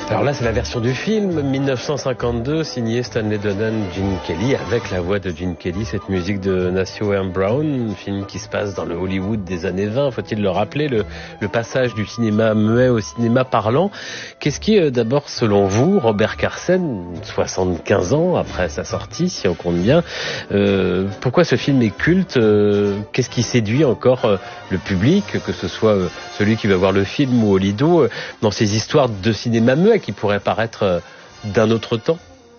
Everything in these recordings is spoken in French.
Alors là, c'est la version du film 1952, signée Stanley Donen, Gene Kelly, avec la voix de Gene Kelly, cette musique de Nacio M. Brown, un film qui se passe dans le Hollywood des années 20, faut-il le rappeler, le passage du cinéma muet au cinéma parlant. Qu'est-ce qui est d'abord, selon vous, Robert Carsen, 75 ans après sa sortie, si on compte bien, pourquoi ce film est culte, qu'est-ce qui séduit encore le public, que ce soit celui qui va voir le film ou au Lido, dans ces histoires de cinéma muet qui pourraient paraître d'un autre temps?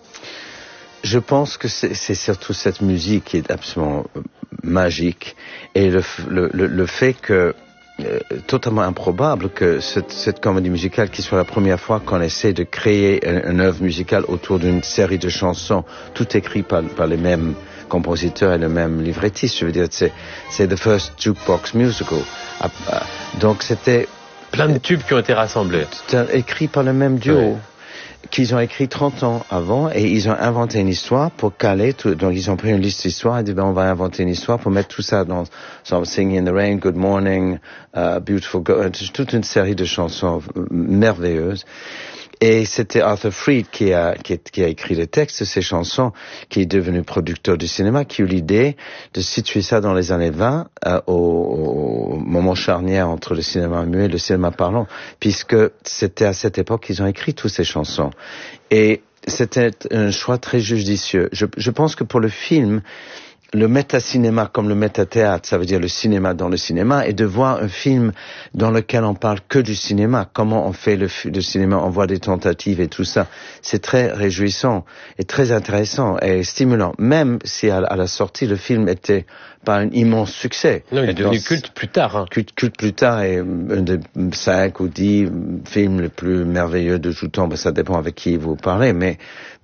Je pense que c'est surtout cette musique qui est absolument magique et le fait que totalement improbable que cette comédie musicale qui soit la première fois qu'on essaie de créer une œuvre musicale autour d'une série de chansons, tout écrit par les mêmes compositeurs et le même librettiste. Je veux dire, c'est the first jukebox musical. Donc c'était plein de tubes qui ont été rassemblés. Écrits par le même duo. Ouais. Qu'ils ont écrit 30 ans avant et ils ont inventé une histoire pour caler tout. Donc ils ont pris une liste d'histoires et dit on va inventer une histoire pour mettre tout ça dans Singing in the Rain, Good Morning, Beautiful Girl, toute une série de chansons merveilleuses. Et c'était Arthur Freed qui a écrit les textes de ces chansons, qui est devenu producteur du cinéma, qui a eu l'idée de situer ça dans les années 20, au moment charnière entre le cinéma muet et le cinéma parlant, puisque c'était à cette époque qu'ils ont écrit toutes ces chansons. Et c'était un choix très judicieux. Je pense que pour le film, le méta-cinéma comme le méta-théâtre, ça veut dire le cinéma dans le cinéma, et de voir un film dans lequel on parle que du cinéma, comment on fait le cinéma, on voit des tentatives et tout ça, c'est très réjouissant et très intéressant et stimulant, même si à la sortie le film était pas un immense succès. Non, il est devenu culte plus tard. Hein. Culte plus tard et un des 5 ou 10 films les plus merveilleux de tout temps, ça dépend avec qui vous parlez, mais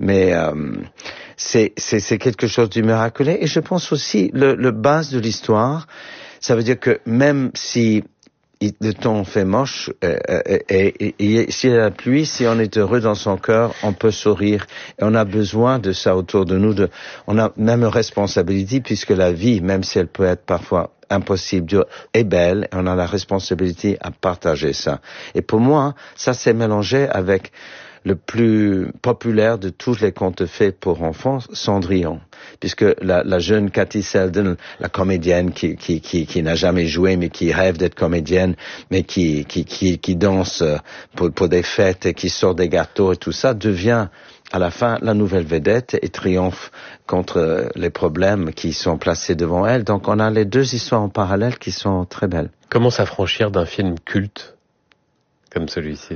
c'est quelque chose de miraculeux. Et je pense aussi le base de l'histoire, ça veut dire que même si le temps fait moche et s'il y a la pluie, si on est heureux dans son cœur, on peut sourire et on a besoin de ça autour de nous. On a même une responsabilité puisque la vie, même si elle peut être parfois impossible, dure, est belle et on a la responsabilité à partager ça. Et pour moi, ça s'est mélangé avec le plus populaire de tous les contes faits pour enfants, Cendrillon, puisque la jeune Cathy Selden, la comédienne qui n'a jamais joué mais qui rêve d'être comédienne, mais qui danse pour des fêtes et qui sort des gâteaux et tout ça, devient à la fin la nouvelle vedette et triomphe contre les problèmes qui sont placés devant elle. Donc on a les deux histoires en parallèle qui sont très belles. Comment s'affranchir d'un film culte comme celui-ci?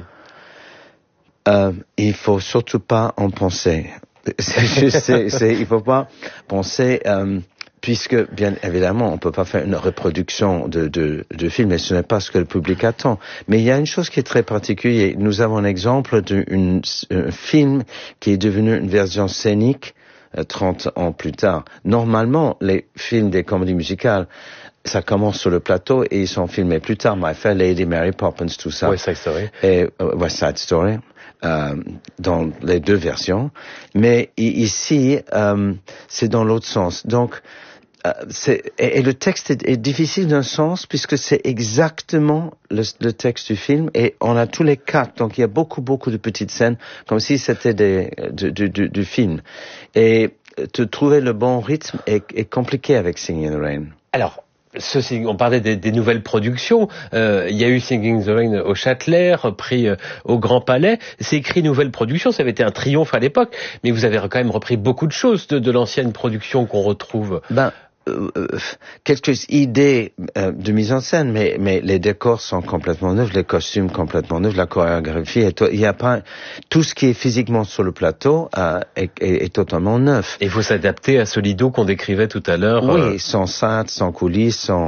Il faut surtout pas en penser. Il faut pas penser, puisque bien évidemment on peut pas faire une reproduction de film et ce n'est pas ce que le public attend. Mais il y a une chose qui est très particulière. Nous avons un exemple d'un film qui est devenu une version scénique 30 ans plus tard. Normalement, les films des comédies musicales, ça commence sur le plateau et ils sont filmés plus tard. My Fair Lady, Mary Poppins, tout ça. West Side Story. Et West Side Story. Dans les deux versions, mais ici c'est dans l'autre sens. Donc et le texte est difficile d'un sens puisque c'est exactement le texte du film et on a tous les quatre. Donc il y a beaucoup de petites scènes comme si c'était du film. Et de trouver le bon rythme est compliqué avec Singing in the Rain. Alors. On parlait des nouvelles productions. Il y a eu Singing in the Rain au Châtelet, repris au Grand Palais. C'est écrit nouvelle production, ça avait été un triomphe à l'époque, mais vous avez quand même repris beaucoup de choses de l'ancienne production qu'on retrouve. Quelques idées de mise en scène, mais les décors sont complètement neufs, les costumes complètement neufs, la chorégraphie, il y a pas tout ce qui est physiquement sur le plateau est totalement neuf. Et il faut s'adapter à ce Lido qu'on décrivait tout à l'heure. Oui, sans cintre, sans coulisses, sans